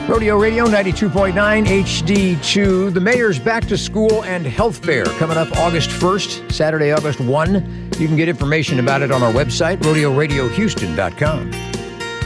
Rodeo Radio 92.9 HD2. The mayor's back to school and health fair coming up August 1st, Saturday, August 1. You can get information about it on our website, rodeoradiohouston.com.